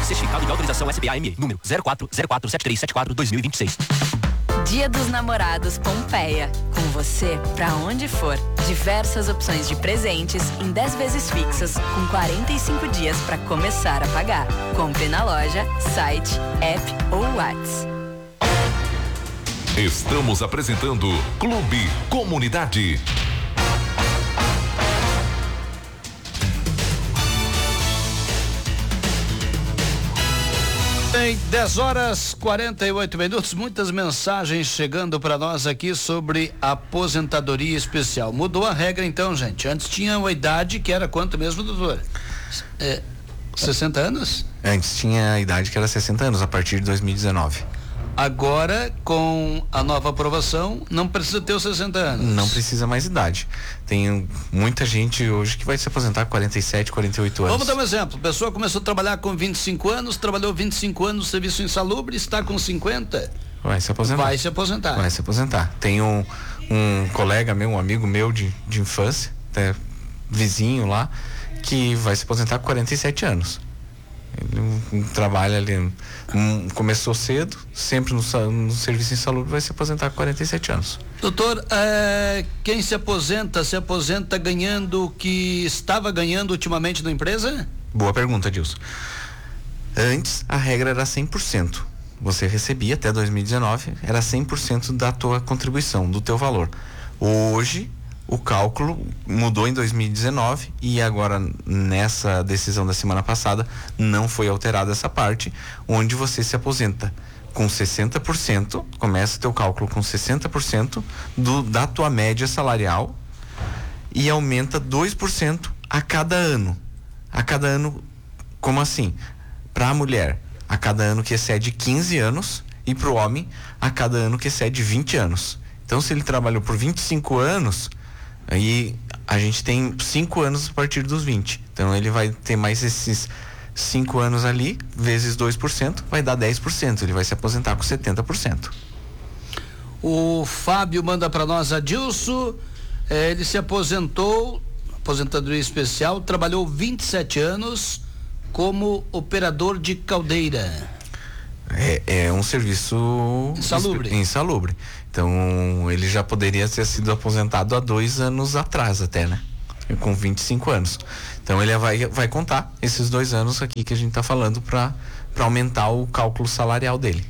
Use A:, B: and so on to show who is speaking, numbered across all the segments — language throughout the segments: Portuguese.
A: Certificado de autorização SBA-ME, número 04047374-2026.
B: Dia dos Namorados Pompeia. Com você pra onde for. Diversas opções de presentes em 10 vezes fixas, com 45 dias para começar a pagar. Compre na loja, site, app ou WhatsApp.
C: Estamos apresentando Clube Comunidade.
D: Em 10h48, muitas mensagens chegando para nós aqui sobre aposentadoria especial. Mudou a regra então, gente. Antes tinha uma idade que era quanto mesmo, doutor? 60 anos?
E: Antes tinha a idade que era 60 anos, a partir de 2019.
D: Agora, com a nova aprovação, não precisa ter os 60 anos.
E: Não precisa mais idade. Tem muita gente hoje que vai se aposentar com 47, 48 anos.
D: Vamos dar um exemplo. A pessoa começou a trabalhar com 25 anos, trabalhou 25 anos no serviço insalubre, está com 50.
E: Vai se aposentar.
D: Vai se aposentar.
E: Vai se aposentar. Tem um colega meu, um amigo meu de infância, até vizinho lá, que vai se aposentar com 47 anos. Ele trabalha ali, começou cedo, sempre no serviço insalubre, vai se aposentar com 47 anos.
D: Doutor, quem se aposenta ganhando o que estava ganhando ultimamente na empresa?
E: Boa pergunta, Dilson. Antes, a regra era 100%. Você recebia até 2019, era 100% da tua contribuição, do teu valor. Hoje, o cálculo mudou em 2019 e agora nessa decisão da semana passada não foi alterada essa parte, onde você se aposenta com 60%, começa teu cálculo com 60% da tua média salarial e aumenta 2% a cada ano. A cada ano, como assim? Para a mulher, a cada ano que excede 15 anos e para o homem, a cada ano que excede 20 anos. Então, se ele trabalhou por 25 anos, aí a gente tem 5 anos a partir dos 20. Então ele vai ter mais esses 5 anos ali, vezes 2%, vai dar 10%. Ele vai se aposentar com 70%.
D: O Fábio manda para nós, Adilson, ele se aposentou, aposentadoria especial, trabalhou 27 anos como operador de caldeira.
E: É um serviço insalubre. Então, ele já poderia ter sido aposentado há 2 anos atrás até, né? Com 25 anos. Então, ele vai contar esses 2 anos aqui que a gente está falando para aumentar o cálculo salarial dele.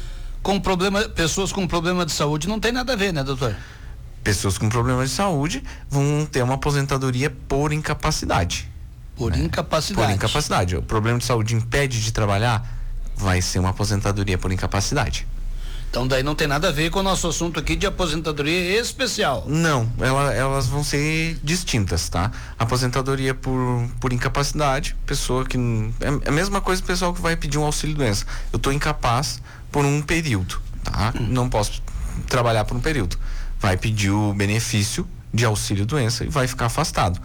D: Pessoas com problema de saúde não tem nada a ver, né, doutor?
E: Pessoas com problema de saúde vão ter uma aposentadoria por incapacidade.
D: Por incapacidade.
E: Por incapacidade. O problema de saúde impede de trabalhar, vai ser uma aposentadoria por incapacidade.
D: Então daí não tem nada a ver com o nosso assunto aqui de aposentadoria especial.
E: Não, elas vão ser distintas, tá? Aposentadoria por incapacidade, pessoa que... É a mesma coisa do pessoal que vai pedir um auxílio-doença. Eu tô incapaz por um período, tá? Não posso trabalhar por um período. Vai pedir o benefício de auxílio-doença e vai ficar afastado.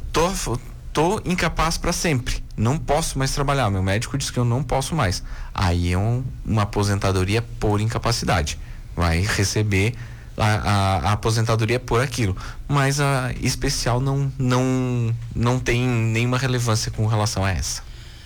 E: Tô incapaz para sempre, não posso mais trabalhar, meu médico disse que eu não posso mais. Aí é uma aposentadoria por incapacidade, vai receber a aposentadoria por aquilo, mas a especial não tem nenhuma relevância com relação a essa.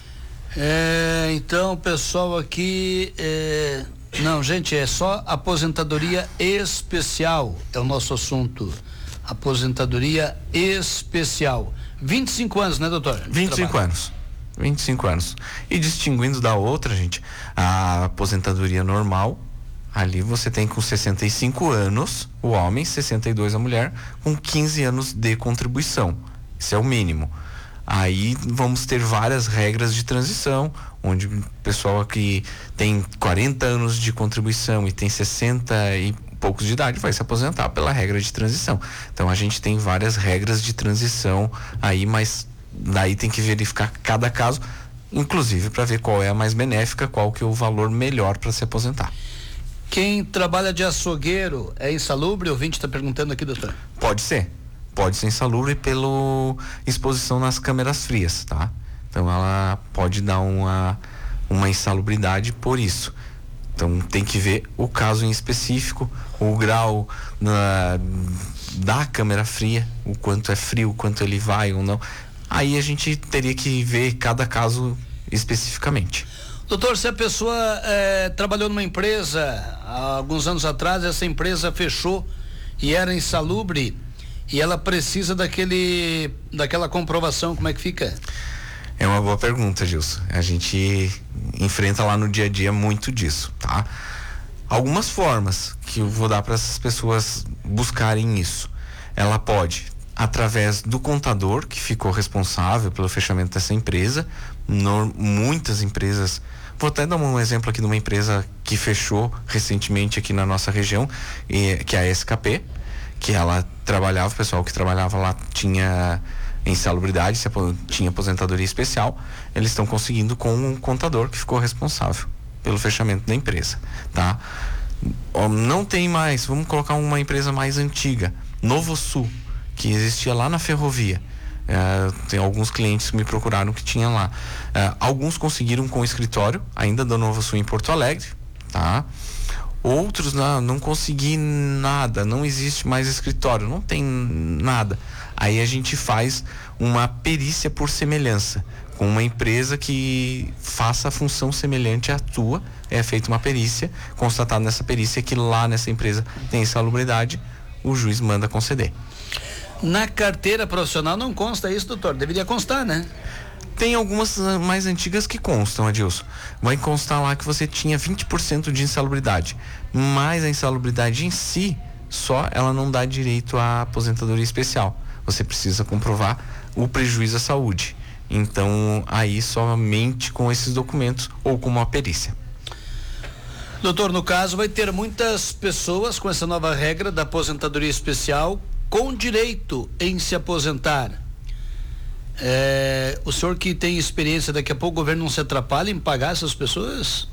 D: Então, pessoal aqui, não, gente, é só aposentadoria especial, é o nosso assunto, aposentadoria especial. 25 anos, né, doutor?
E: 25 anos. 25 anos. E distinguindo da outra, gente, a aposentadoria normal, ali você tem com 65 anos o homem, 62 a mulher, com 15 anos de contribuição. Isso é o mínimo. Aí vamos ter várias regras de transição, onde o pessoal que tem 40 anos de contribuição e tem 60 e poucos de idade vai se aposentar pela regra de transição. Então a gente tem várias regras de transição aí, mas daí tem que verificar cada caso, inclusive para ver qual é a mais benéfica, qual que é o valor melhor para se aposentar.
D: Quem trabalha de açougueiro é insalubre? O ouvinte está perguntando aqui, doutor.
E: Pode ser insalubre pela exposição nas câmeras frias, tá? Então ela pode dar uma insalubridade por isso. Então tem que ver o caso em específico, o grau da câmera fria, o quanto é frio, o quanto ele vai ou não. Aí a gente teria que ver cada caso especificamente.
D: Doutor, se a pessoa trabalhou numa empresa há alguns anos atrás, essa empresa fechou e era insalubre e ela precisa daquela comprovação, como é que fica?
E: É uma boa pergunta, Gilson. A gente enfrenta lá no dia a dia muito disso, tá? Algumas formas que eu vou dar para essas pessoas buscarem isso. Ela pode, através do contador que ficou responsável pelo fechamento dessa empresa. Muitas empresas, vou até dar um exemplo aqui de uma empresa que fechou recentemente aqui na nossa região, que é a SKP, que ela trabalhava, o pessoal que trabalhava lá tinha insalubridade, tinha aposentadoria especial. Eles estão conseguindo com um contador que ficou responsável pelo fechamento da empresa, tá? Não tem mais, vamos colocar uma empresa mais antiga, Novo Sul, que existia lá na ferrovia. Tem alguns clientes que me procuraram que tinha lá. Alguns conseguiram com o escritório ainda da Novo Sul em Porto Alegre, tá? Outros não consegui nada, não existe mais escritório, não tem nada. Aí a gente faz uma perícia por semelhança com uma empresa que faça a função semelhante à tua. É feita uma perícia, constatado nessa perícia que lá nessa empresa tem insalubridade, o juiz manda conceder.
D: Na carteira profissional não consta isso, doutor? Deveria constar, né?
E: Tem algumas mais antigas que constam, Adilson. Vai constar lá que você tinha 20% de insalubridade, mas a insalubridade em si, só ela não dá direito à aposentadoria especial. Você precisa comprovar o prejuízo à saúde. Então, aí somente com esses documentos ou com uma perícia.
D: Doutor, no caso vai ter muitas pessoas com essa nova regra da aposentadoria especial com direito em se aposentar. O senhor que tem experiência, daqui a pouco o governo não se atrapalha em pagar essas pessoas?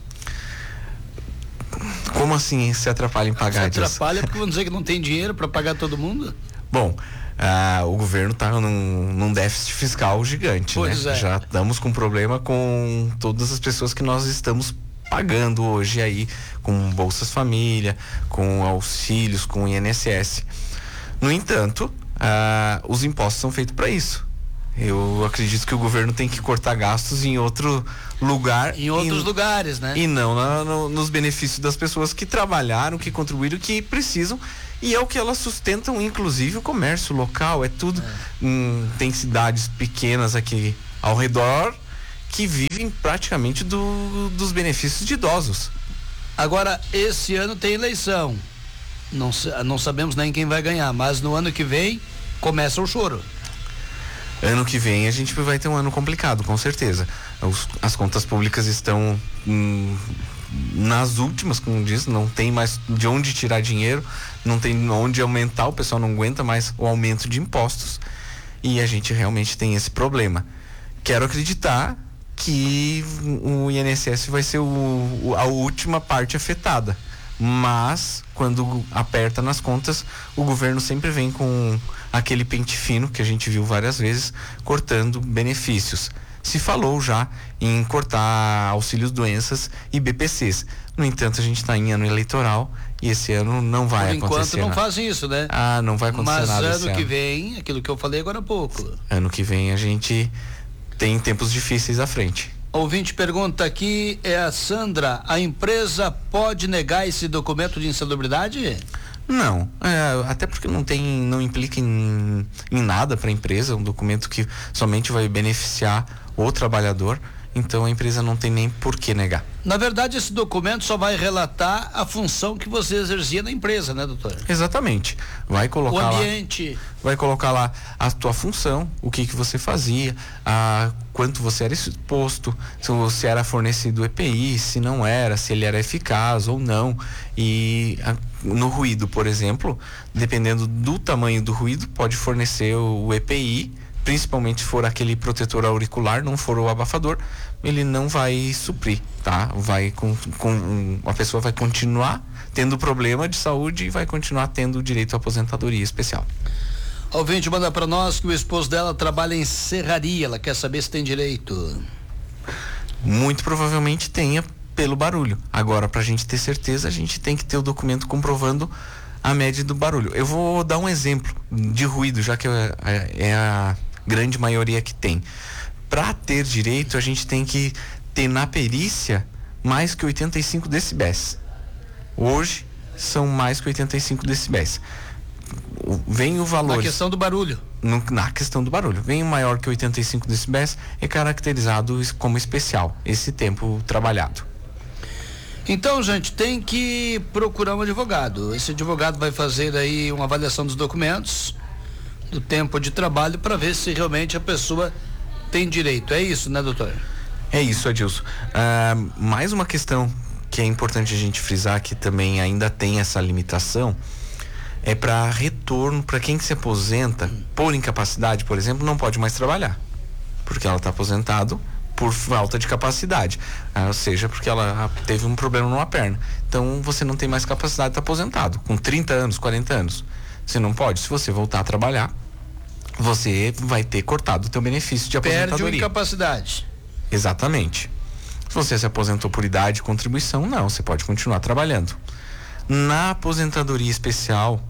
E: Como assim se atrapalha em pagar?
D: Se atrapalha porque vão dizer que não tem dinheiro para pagar todo mundo?
E: Bom, o governo está num déficit fiscal gigante,
D: pois
E: né?
D: É.
E: Já estamos com problema com todas as pessoas que nós estamos pagando hoje aí, com Bolsas Família, com auxílios, com INSS. No entanto, os impostos são feitos para isso. Eu acredito que o governo tem que cortar gastos em outro lugar.
D: Em outros lugares, né?
E: E não nos benefícios das pessoas que trabalharam, que contribuíram, que precisam. E é o que elas sustentam, inclusive o comércio local. É tudo. Tem cidades pequenas aqui ao redor que vivem praticamente dos benefícios de idosos.
D: Agora, esse ano tem eleição. Não sabemos nem quem vai ganhar, mas no ano que vem começa o choro.
E: Ano que vem a gente vai ter um ano complicado, com certeza. As contas públicas estão nas últimas, como diz, não tem mais de onde tirar dinheiro, não tem onde aumentar, o pessoal não aguenta mais o aumento de impostos e a gente realmente tem esse problema. Quero acreditar que o INSS vai ser a última parte afetada, mas quando aperta nas contas, o governo sempre vem com aquele pente fino que a gente viu várias vezes, cortando benefícios. Se falou já em cortar auxílios doenças e BPCs. No entanto, a gente está em ano eleitoral e esse ano não vai acontecer.
D: Por enquanto não fazem isso, né?
E: Não vai acontecer nada esse ano.
D: Mas ano que vem, aquilo que eu falei agora há pouco.
E: Ano que vem a gente tem tempos difíceis à frente.
D: Ouvinte pergunta aqui, é a Sandra, a empresa pode negar esse documento de insalubridade?
E: Não, até porque não implica em nada para a empresa, um documento que somente vai beneficiar o trabalhador, então a empresa não tem nem por que negar.
D: Na verdade, esse documento só vai relatar a função que você exercia na empresa, né, doutor?
E: Exatamente. Vai colocar
D: o ambiente.
E: Vai colocar lá a tua função, o que você fazia, quanto você era exposto, se era fornecido EPI, se não era, se ele era eficaz ou não. E no ruído, por exemplo, dependendo do tamanho do ruído, pode fornecer o EPI, principalmente se for aquele protetor auricular, não for o abafador, ele não vai suprir, tá? A pessoa vai continuar tendo problema de saúde e vai continuar tendo direito à aposentadoria especial.
D: Ouvinte manda para nós que o esposo dela trabalha em serraria, ela quer saber se tem direito.
E: Muito provavelmente tenha pelo barulho. Agora, pra gente ter certeza, a gente tem que ter o documento comprovando a média do barulho. Eu vou dar um exemplo de ruído, já que é a grande maioria que tem. Para ter direito, a gente tem que ter na perícia mais que 85 decibéis. Hoje são mais que 85 decibéis. Vem o valor.
D: Na questão do barulho.
E: Na questão do barulho. Vem o maior que 85 decibéis, é caracterizado como especial, esse tempo trabalhado.
D: Então, gente, tem que procurar um advogado. Esse advogado vai fazer aí uma avaliação dos documentos, do tempo de trabalho, para ver se realmente a pessoa tem direito. É isso, né, doutor?
E: É isso, Adilson. Mais uma questão que é importante a gente frisar, que também ainda tem essa limitação, é para retorno, para quem se aposenta por incapacidade, por exemplo, não pode mais trabalhar, porque ela está aposentado por falta de capacidade, ou seja, porque ela teve um problema numa perna. Então você não tem mais capacidade, está aposentado com 30 anos, 40 anos. Você não pode. Se você voltar a trabalhar, você vai ter cortado o teu benefício de aposentadoria.
D: Perde a incapacidade.
E: Exatamente. Se você se aposentou por idade e contribuição, não, você pode continuar trabalhando. Na aposentadoria especial,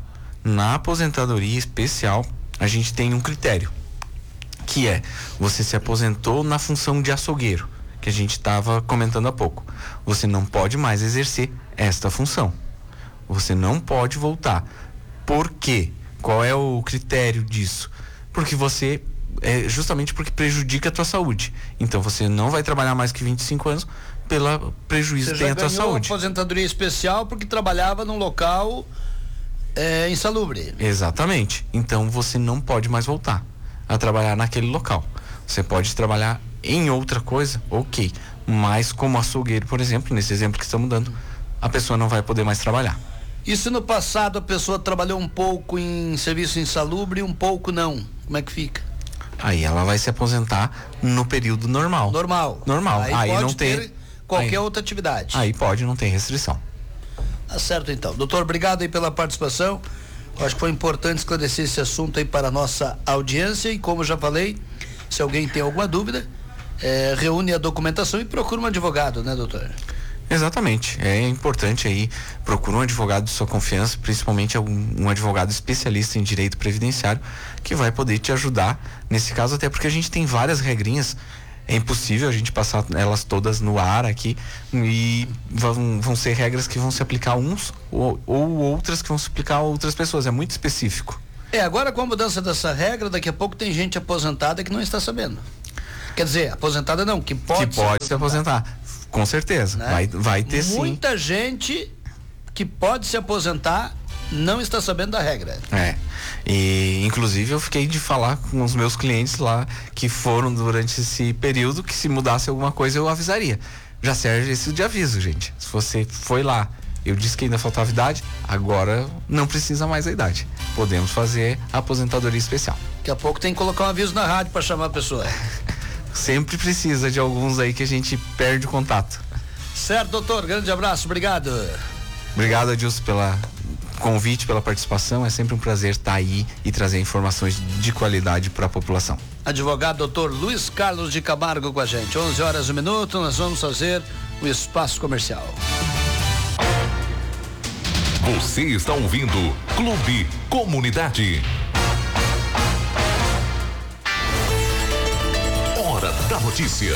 E: a gente tem um critério, que é: você se aposentou na função de açougueiro, que a gente estava comentando há pouco. Você não pode mais exercer esta função. Você não pode voltar. Por quê? Qual é o critério disso? Porque você justamente porque prejudica a tua saúde. Então você não vai trabalhar mais que 25 anos pelo prejuízo que tem a tua saúde.
D: Aposentadoria especial porque trabalhava num local insalubre.
E: Exatamente. Então você não pode mais voltar a trabalhar naquele local. Você pode trabalhar em outra coisa, ok, mas como açougueiro, por exemplo, nesse exemplo que estamos dando, a pessoa não vai poder mais trabalhar.
D: E se no passado a pessoa trabalhou um pouco em serviço insalubre e um pouco não, como é que fica?
E: Aí ela vai se aposentar no período normal.
D: Normal.
E: Aí
D: pode
E: não
D: ter
E: tem
D: qualquer outra atividade.
E: Aí pode, não tem restrição.
D: Tá certo, então. Doutor, obrigado aí pela participação. Eu acho que foi importante esclarecer esse assunto aí para a nossa audiência, e como eu já falei, se alguém tem alguma dúvida, reúne a documentação e procura um advogado, né, doutor?
E: Exatamente, é importante aí, procura um advogado de sua confiança, principalmente um advogado especialista em direito previdenciário, que vai poder te ajudar nesse caso, até porque a gente tem várias regrinhas. É impossível a gente passar elas todas no ar aqui, e vão ser regras que vão se aplicar a uns ou outras que vão se aplicar a outras pessoas. É muito específico.
D: Agora com a mudança dessa regra, daqui a pouco tem gente aposentada que não está sabendo. Quer dizer, aposentada não, que pode
E: se aposentar. Com certeza, né? vai ter sim.
D: Muita gente que pode se aposentar não está sabendo da regra.
E: E inclusive eu fiquei de falar com os meus clientes lá que foram durante esse período, que se mudasse alguma coisa eu avisaria. Já serve esse de aviso, gente. Se você foi lá, eu disse que ainda faltava idade, agora não precisa mais a idade. Podemos fazer a aposentadoria especial.
D: Daqui a pouco tem que colocar um aviso na rádio para chamar a pessoa.
E: Sempre precisa de alguns aí que a gente perde o contato.
D: Certo, doutor. Grande abraço. Obrigado.
E: Obrigado, Adilson, pela convite, pela participação. É sempre um prazer estar aí e trazer informações de qualidade para a população.
D: Advogado doutor Luiz Carlos de Camargo com a gente. 11h01, nós vamos fazer o espaço comercial.
C: Você está ouvindo Clube Comunidade. Hora da notícia.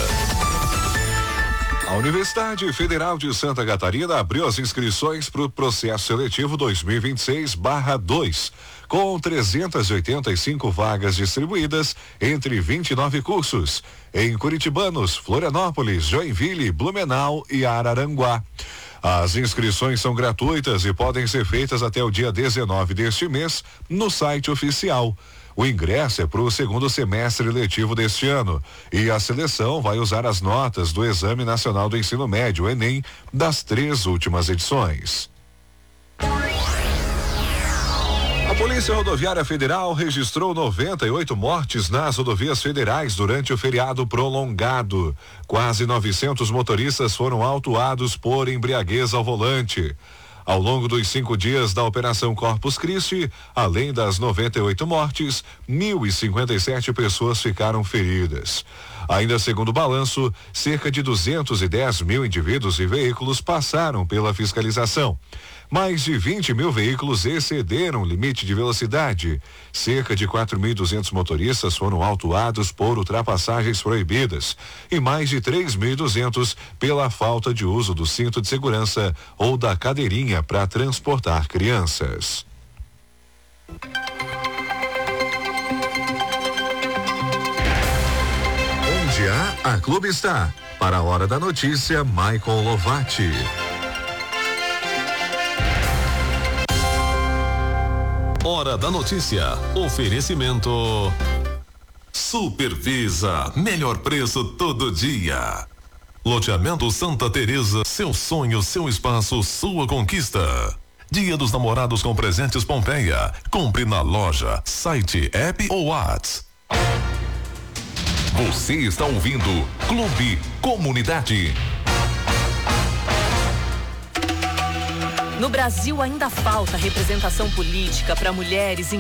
F: A Universidade Federal de Santa Catarina abriu as inscrições para o processo seletivo 2026/2, com 385 vagas distribuídas entre 29 cursos, em Curitibanos, Florianópolis, Joinville, Blumenau e Araranguá. As inscrições são gratuitas e podem ser feitas até o dia 19 deste mês no site oficial. O ingresso é para o segundo semestre letivo deste ano e a seleção vai usar as notas do Exame Nacional do Ensino Médio, Enem, das 3 últimas edições. A Polícia Rodoviária Federal registrou 98 mortes nas rodovias federais durante o feriado prolongado. Quase 900 motoristas foram autuados por embriaguez ao volante. Ao longo dos 5 dias da Operação Corpus Christi, além das 98 mortes, 1.057 pessoas ficaram feridas. Ainda segundo o balanço, cerca de 210 mil indivíduos e veículos passaram pela fiscalização. Mais de 20 mil veículos excederam o limite de velocidade. Cerca de 4.200 motoristas foram autuados por ultrapassagens proibidas e mais de 3.200 pela falta de uso do cinto de segurança ou da cadeirinha para transportar crianças. Onde a Clube está. Para a hora da notícia, Michael Lovati.
C: Hora da notícia. Oferecimento. Supervisa. Melhor preço todo dia. Loteamento Santa Teresa. Seu sonho, seu espaço, sua conquista. Dia dos Namorados com presentes Pompeia. Compre na loja, site, app ou WhatsApp. Você está ouvindo Clube Comunidade.
B: No Brasil ainda falta representação política para mulheres em